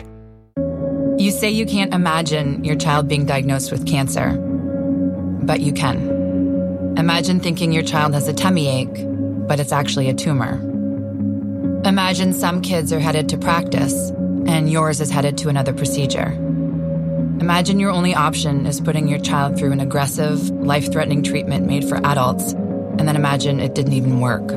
You say you can't imagine your child being diagnosed with cancer, but you can. Imagine thinking your child has a tummy ache, but it's actually a tumor. Imagine some kids are headed to practice, and yours is headed to another procedure. Imagine your only option is putting your child through an aggressive, life-threatening treatment made for adults, and then imagine it didn't even work.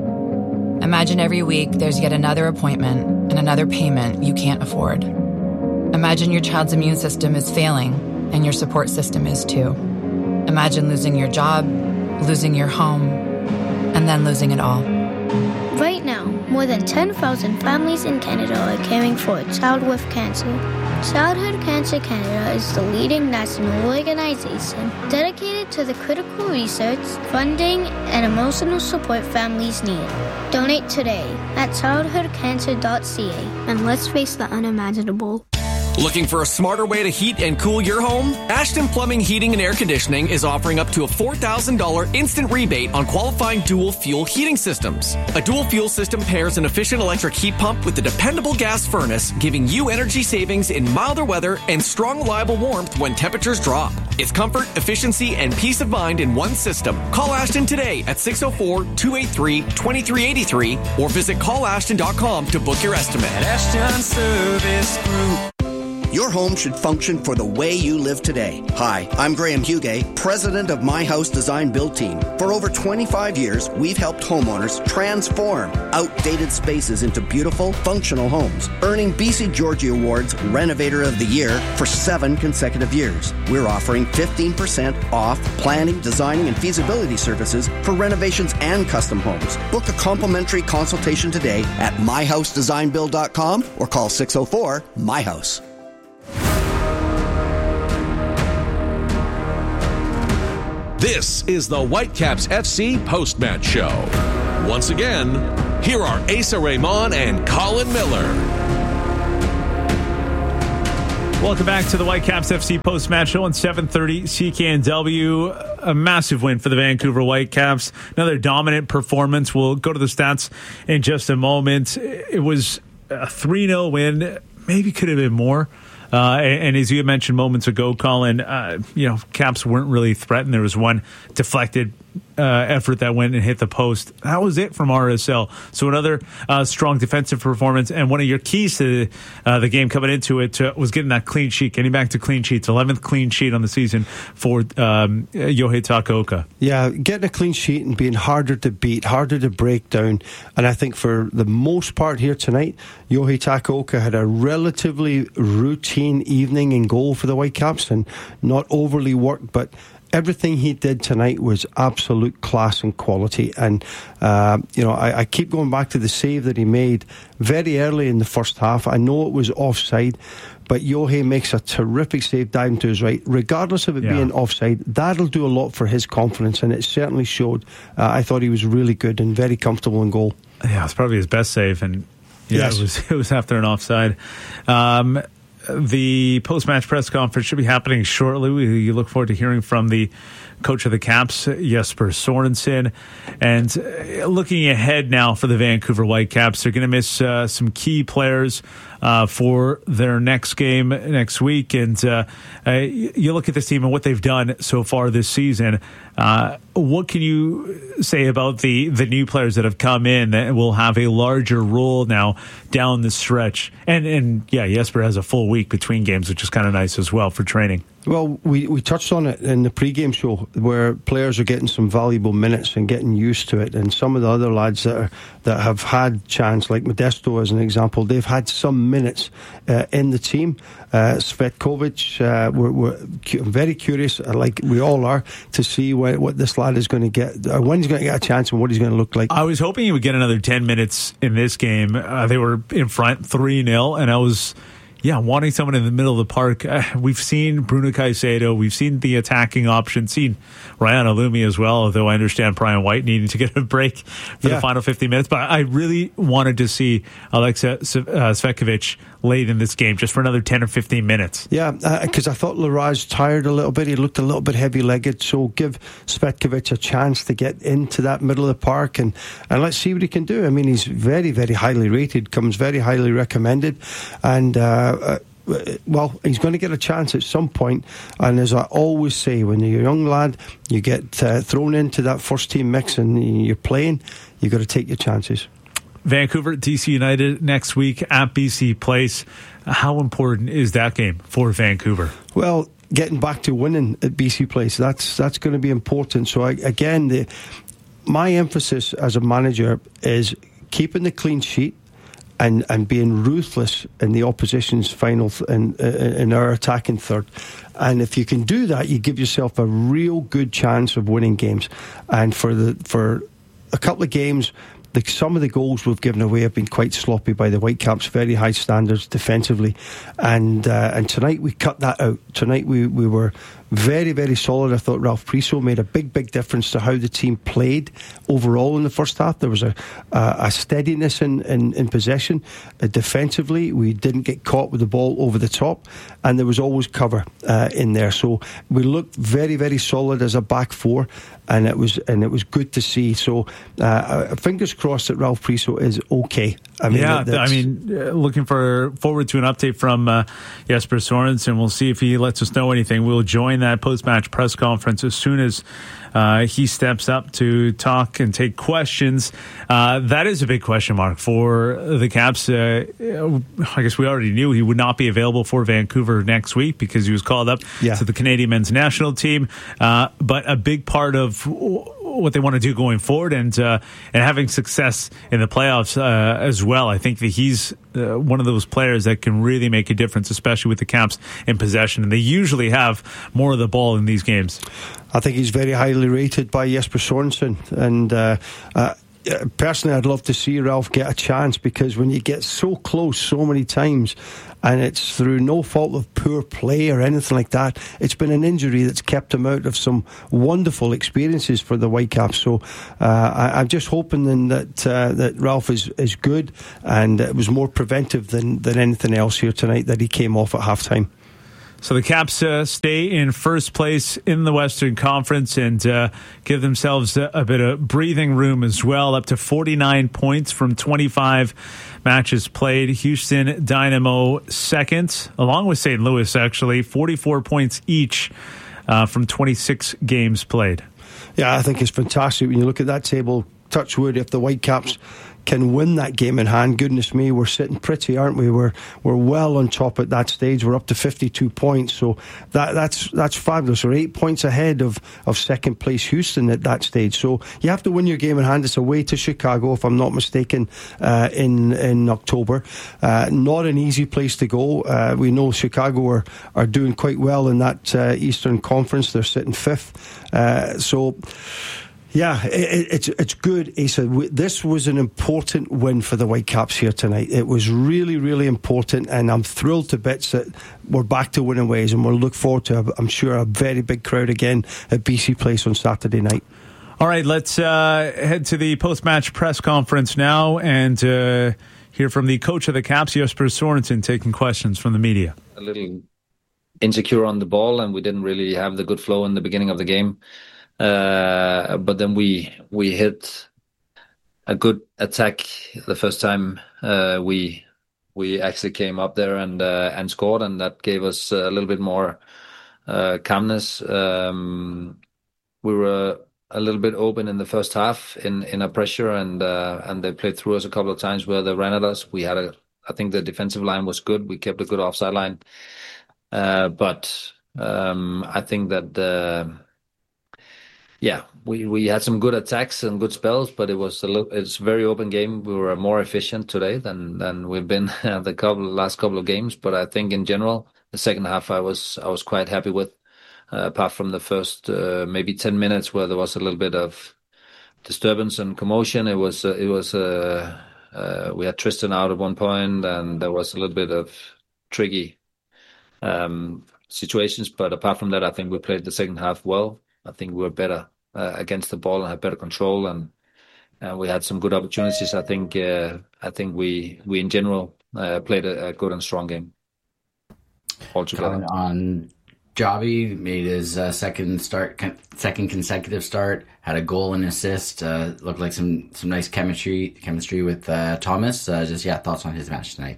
Imagine every week there's yet another appointment and another payment you can't afford. Imagine your child's immune system is failing, and your support system is too. Imagine losing your job, losing your home, and then losing it all. Right now, more than ten thousand families in Canada are caring for a child with cancer. Childhood Cancer Canada is the leading national organization dedicated to the critical research, funding, and emotional support families need. Donate today at childhood cancer dot c a and let's face the unimaginable. Looking for a smarter way to heat and cool your home? Ashton Plumbing, Heating and Air Conditioning is offering up to a four thousand dollars instant rebate on qualifying dual fuel heating systems. A dual fuel system pairs an efficient electric heat pump with a dependable gas furnace, giving you energy savings in milder weather and strong, reliable warmth when temperatures drop. It's comfort, efficiency, and peace of mind in one system. Call Ashton today at six oh four, two eight three, two three eight three or visit call ashton dot com to book your estimate. Ashton Service Group. Your home should function for the way you live today. Hi, I'm Graham Hugay, president of My House Design Build Team. For over twenty-five years, we've helped homeowners transform outdated spaces into beautiful, functional homes, earning B C Georgie Awards Renovator of the Year for seven consecutive years. We're offering fifteen percent off planning, designing, and feasibility services for renovations and custom homes. Book a complimentary consultation today at my house design build dot com or call six oh four, M Y house. This is the Whitecaps F C Post-Match Show. Once again, here are Asa Raymond and Colin Miller. Welcome back to the Whitecaps F C Post-Match Show on seven thirty C K N W. A massive win for the Vancouver Whitecaps. Another dominant performance. We'll go to the stats in just a moment. It was a three nil win. Maybe could have been more. Uh, and, and as you mentioned moments ago, Colin, uh, you know, Caps weren't really threatened. There was one deflected uh, effort that went and hit the post. That was it from R S L. So another uh, strong defensive performance. And one of your keys to uh, the game coming into it uh, was getting that clean sheet, getting back to clean sheets. eleventh clean sheet on the season for um, Yohei Takaoka. Yeah, getting a clean sheet and being harder to beat, harder to break down. And I think for the most part here tonight, Yohei Takaoka had a relatively routine evening in goal for the Whitecaps and not overly worked, but everything he did tonight was absolute class and quality. And, uh, you know, I, I keep going back to the save that he made very early in the first half. I know it was offside, but Yohei makes a terrific save down to his right. Regardless of it yeah. being offside, that'll do a lot for his confidence, and it certainly showed. Uh, I thought he was really good and very comfortable in goal. Yeah, it's probably his best save, and yeah, yes. it was it was after an offside. Um, The post-match press conference should be happening shortly. We look forward to hearing from the coach of the Caps, Jesper Sorensen. And looking ahead now for the Vancouver Whitecaps, they're going to miss uh, some key players uh, for their next game next week. And uh, uh, you look at this team and what they've done so far this season. Uh, what can you say about the, the new players that have come in that will have a larger role now down the stretch? And, and yeah, Jesper has a full week between games, which is kind of nice as well for training. Well, we, we touched on it in the pre-game show where players are getting some valuable minutes and getting used to it. And some of the other lads that are, that have had chance, like Modesto as an example, they've had some minutes uh, in the team. Uh, Svetkovic, uh, we're, we're cu- very curious, like we all are, to see what, what this lad is going to get, or when he's going to get a chance and what he's going to look like. I was hoping he would get another ten minutes in this game. Uh, they were in front three nil, and I was... Yeah, wanting someone in the middle of the park. Uh, we've seen Bruno Caicedo. We've seen the attacking option. Seen Ryan Alumi as well, although I understand Brian White needing to get a break for yeah. the final fifty minutes. But I really wanted to see Aleksa uh, Svetkovic late in this game just for another ten or fifteen minutes. Yeah, because uh, I thought Laraj tired a little bit. He looked a little bit heavy-legged. So give Svetkovic a chance to get into that middle of the park and, and let's see what he can do. I mean, he's very, very highly rated, comes very highly recommended. And... Uh, Uh, well, he's going to get a chance at some point, and as I always say, when you're a young lad, you get uh, thrown into that first team mix and you're playing, you've got to take your chances. Vancouver, D C United next week at B C Place. How important is that game for Vancouver? Well, getting back to winning at B C Place, that's that's going to be important. So I, again, the, my emphasis as a manager is keeping the clean sheet and and being ruthless in the opposition's final th- in, in our attacking third. And if you can do that, you give yourself a real good chance of winning games. And for the for a couple of games, the, some of the goals we've given away have been quite sloppy by the Whitecaps, very high standards defensively. And uh, and tonight we cut that out. Tonight we, we were very, very solid. I thought Ralph Priso made a big, big difference to how the team played overall in the first half. There was a, a, a steadiness in, in, in possession. Uh, defensively, we didn't get caught with the ball over the top, and there was always cover uh, in there. So we looked very, very solid as a back four, and it was and it was good to see. So uh, fingers crossed that Ralph Priso is okay. I mean, yeah, that, I mean, uh, looking for forward to an update from uh, Jesper Sorensen. We'll see if he lets us know anything. We'll join that post-match press conference as soon as uh, he steps up to talk and take questions. Uh, that is a big question mark for the Caps. Uh, I guess we already knew he would not be available for Vancouver next week because he was called up yeah. to the Canadian men's national team. Uh, but a big part of what they want to do going forward and uh, and having success in the playoffs uh, as well. I think that he's uh, one of those players that can really make a difference, especially with the Caps in possession. And they usually have more of the ball in these games. I think he's very highly rated by Jesper Sorensen. And uh, uh, personally, I'd love to see Ralph get a chance, because when you get so close so many times, and it's through no fault of poor play or anything like that, it's been an injury that's kept him out of some wonderful experiences for the Whitecaps. So uh, I, I'm just hoping then that uh, that Ralph is, is good, and it was more preventive than, than anything else here tonight that he came off at halftime. So the Caps uh, stay in first place in the Western Conference and uh, give themselves a, a bit of breathing room as well, up to forty-nine points from twenty-five matches played. Houston Dynamo second, along with Saint Louis, actually, forty-four points each uh, from twenty-six games played. Yeah, I think it's fantastic when you look at that table. Touch wood, if the Whitecaps can win that game in hand, goodness me, we're sitting pretty, aren't we? We're we're well on top at that stage. We're up to fifty-two points, so that that's that's fabulous. We're eight points ahead of, of second place Houston at that stage. So you have to win your game in hand. It's away to Chicago, if I'm not mistaken, uh, in in October. Uh, not an easy place to go. Uh, we know Chicago are, are doing quite well in that uh, Eastern Conference. They're sitting fifth. Uh, so. Yeah, it, it's it's good, Asa. This was an important win for the Whitecaps here tonight. It was really, really important, and I'm thrilled to bits that we're back to winning ways, and we'll look forward to, I'm sure, a very big crowd again at B C Place on Saturday night. All right, let's uh, head to the post-match press conference now and uh, hear from the coach of the Caps, Jesper Sorensen, taking questions from the media. A little insecure on the ball, and we didn't really have the good flow in the beginning of the game. Uh, but then we we hit a good attack the first time uh, we we actually came up there and uh, and scored, and that gave us a little bit more uh, calmness. Um, we were a little bit open in the first half in in our pressure, and uh, and they played through us a couple of times where they ran at us. We had a I think the defensive line was good. We kept a good offside line, uh, but um, I think that. Uh, Yeah, we, we had some good attacks and good spells, but it was a little, it's a very open game. We were more efficient today than than we've been the couple last couple of games. But I think in general, the second half I was I was quite happy with, uh, apart from the first uh, maybe ten minutes where there was a little bit of disturbance and commotion. It was uh, it was uh, uh, we had Tristan out at one point, and there was a little bit of tricky um, situations. But apart from that, I think we played the second half well. I think we were better uh, against the ball and had better control, and uh, we had some good opportunities. I think uh, I think we we in general uh, played a, a good and strong game altogether. On Javi made his uh, second start, con- second consecutive start, had a goal and assist. Uh, looked like some some nice chemistry chemistry with uh, Thomas. Uh, just yeah, thoughts on his match tonight?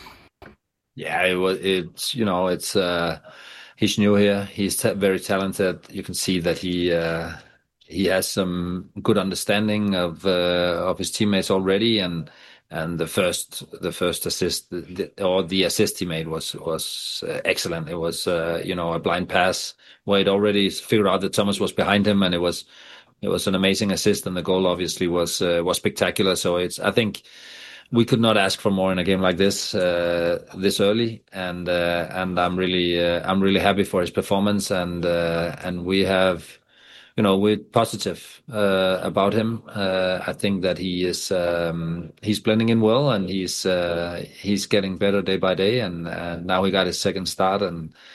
Yeah, it was. It's you know it's. Uh, He's new here. He's t- very talented. You can see that he uh, he has some good understanding of uh, of his teammates already, and and the first the first assist the, or the assist he made was was uh, excellent. It was uh, you know a blind pass where it already figured out that Thomas was behind him, and it was it was an amazing assist, and the goal obviously was uh, was spectacular. So it's I think. We could not ask for more in a game like this uh, this early, and uh, and I'm really uh, I'm really happy for his performance, and uh, and we have, you know, we're positive uh, about him. Uh, I think that he is um, he's blending in well, and he's uh, he's getting better day by day, and uh, now he got his second start, and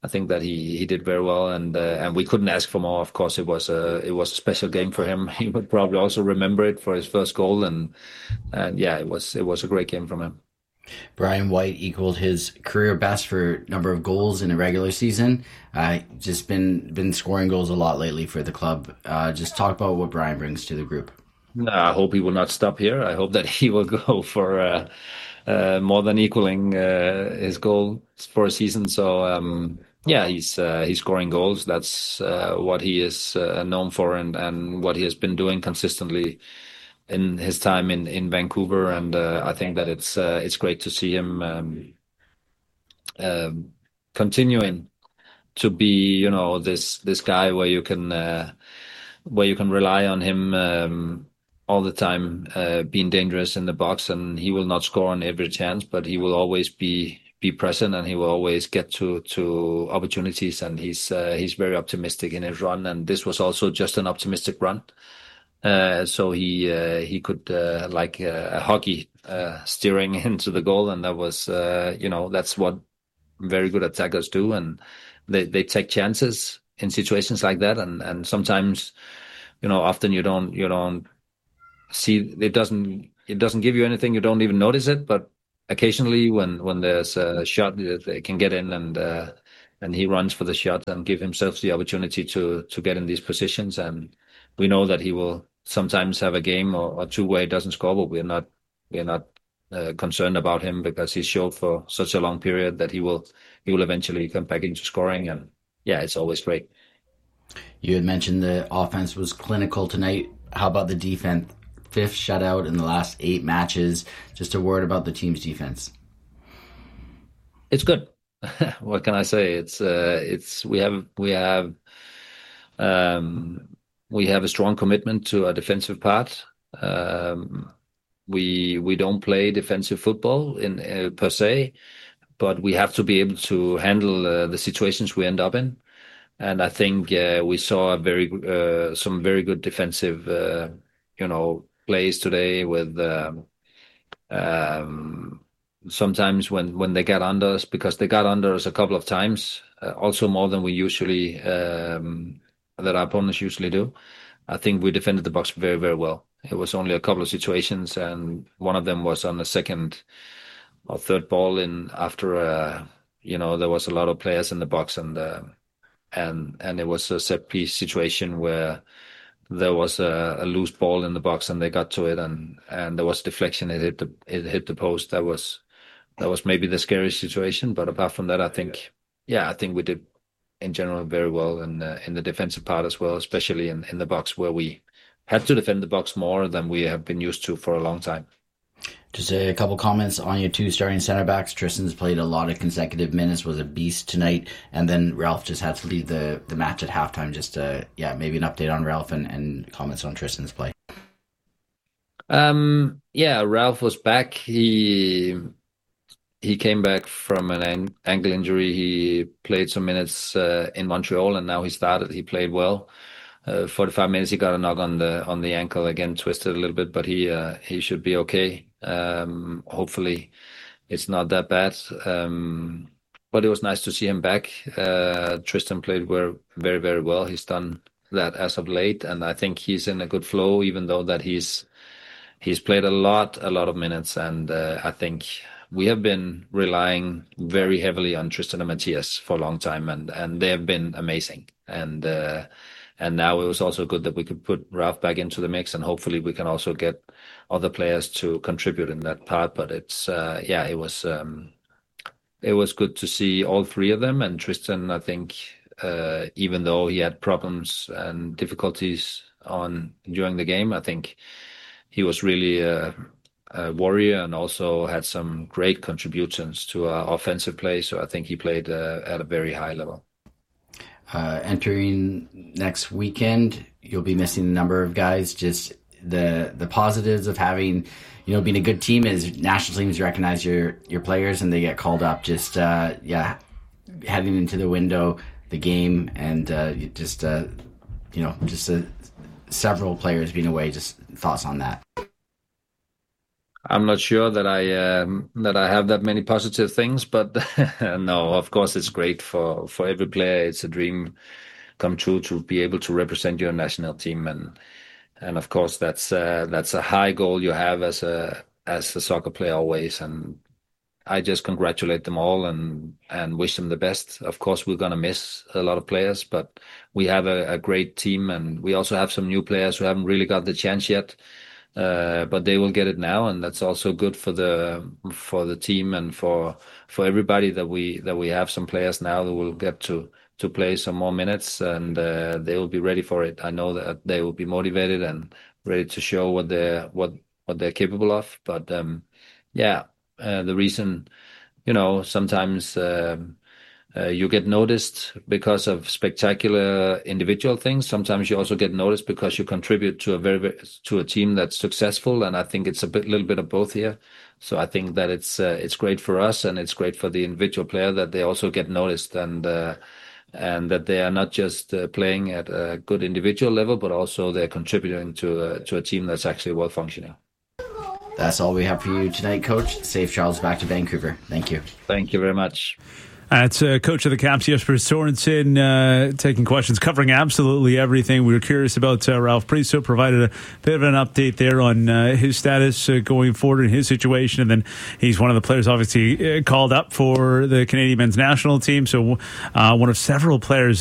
I think that he, he did very well, and uh, and we couldn't ask for more. Of course, it was a it was a special game for him. He would probably also remember it for his first goal, and and yeah, it was it was a great game from him. Brian White equaled his career best for number of goals in a regular season. Uh, just been been scoring goals a lot lately for the club. Uh, just talk about what Brian brings to the group. No, I hope he will not stop here. I hope that he will go for uh, uh, more than equaling uh, his goal for a season. So um, yeah, he's uh, he's scoring goals. That's uh, what he is uh, known for, and, and what he has been doing consistently in his time in, in Vancouver. And uh, I think that it's uh, it's great to see him um, uh, continuing to be, you know, this this guy where you can uh, where you can rely on him um, all the time, uh, being dangerous in the box, and he will not score on every chance, but he will always be be present, and he will always get to to opportunities, and he's uh, he's very optimistic in his run, and this was also just an optimistic run. Uh, so he uh, he could uh, like uh, a hockey uh, steering into the goal, and that was uh, you know that's what very good attackers do, and they they take chances in situations like that, and and sometimes you know often you don't you don't see it doesn't it doesn't give you anything, you don't even notice it, but occasionally when when there's a shot they can get in, and uh, and he runs for the shot and give himself the opportunity to to get in these positions, and we know that he will sometimes have a game or, or two where he doesn't score, but we're not we're not uh, concerned about him, because he's showed for such a long period that he will he will eventually come back into scoring, and yeah, it's always great. You had mentioned the offense was clinical tonight. How about the defense? Fifth shutout in the last eight matches. Just a word about the team's defense. It's good. What can I say? It's uh, it's we have we have um, we have a strong commitment to our defensive part. Um, we we don't play defensive football in uh, per se, but we have to be able to handle uh, the situations we end up in. And I think uh, we saw a very uh, some very good defensive, uh, you know, plays today. With um, um, sometimes when, when they got under us, because they got under us a couple of times, uh, also more than we usually um, that our opponents usually do. I think we defended the box very very well. It was only a couple of situations, and one of them was on the second or third ball in after uh, you know there was a lot of players in the box, and. Uh, And and it was a set piece situation where there was a, a loose ball in the box, and they got to it, and, and there was deflection. It hit the it hit the post. That was that was maybe the scariest situation. But apart from that, I think yeah, I think we did in general very well in uh, in the defensive part as well, especially in, in the box, where we had to defend the box more than we have been used to for a long time. Just a couple comments on your two starting center backs. Tristan's played a lot of consecutive minutes, was a beast tonight, and then Ralph just had to leave the, the match at halftime. Just uh, yeah, maybe an update on Ralph and, and comments on Tristan's play. Um, yeah, Ralph was back. He he came back from an an- ankle injury. He played some minutes uh, in Montreal, and now he started. He played well. Uh, forty-five minutes. He got a knock on the on the ankle again, twisted a little bit, but he uh, he should be okay. Um, hopefully, it's not that bad. Um, but it was nice to see him back. Uh, Tristan played very very very well. He's done that as of late, and I think he's in a good flow. Even though that he's he's played a lot a lot of minutes, and uh, I think we have been relying very heavily on Tristan and Matthias for a long time, and and they have been amazing. And uh, And now it was also good that we could put Ralph back into the mix, and hopefully we can also get other players to contribute in that part. But it's uh, yeah, it was um, it was good to see all three of them. And Tristan, I think, uh, even though he had problems and difficulties on during the game, I think he was really a, a warrior, and also had some great contributions to our offensive play. So I think he played uh, at a very high level. Uh, entering next weekend, you'll be missing a number of guys. Just the the positives of having, you know, being a good team is national teams recognize your your players and they get called up. Just uh, yeah, heading into the window, the game, and uh, just uh, you know, just uh, several players being away. Just thoughts on that. I'm not sure that I um, that I have that many positive things, but no, of course it's great for, for every player. It's a dream come true to be able to represent your national team, and and of course that's uh, that's a high goal you have as a as a soccer player always. And I just congratulate them all and and wish them the best. Of course, we're gonna miss a lot of players, but we have a, a great team, and we also have some new players who haven't really got the chance yet. Uh, but they will get it now, and that's also good for the for the team and for for everybody that we that we have some players now that will get to to play some more minutes, and uh, they will be ready for it. I know that they will be motivated and ready to show what they're what what they're capable of. But um, yeah, uh, the reason, you know, sometimes. Um, Uh, you get noticed because of spectacular individual things. Sometimes you also get noticed because you contribute to a very, very to a team that's successful. And I think it's a bit, little bit of both here. So I think that it's uh, it's great for us, and it's great for the individual player that they also get noticed, and uh, and that they are not just uh, playing at a good individual level, but also they're contributing to uh, to a team that's actually well functioning. That's all we have for you tonight, Coach. Safe travels back to Vancouver. Thank you. Thank you very much. That's uh, Coach of the Caps, Jesper Sorensen, uh, taking questions, covering absolutely everything. We were curious about uh, Ralph Priso, provided a bit of an update there on uh, his status uh, going forward in his situation. And then he's one of the players obviously uh, called up for the Canadian men's national team. So uh, one of several players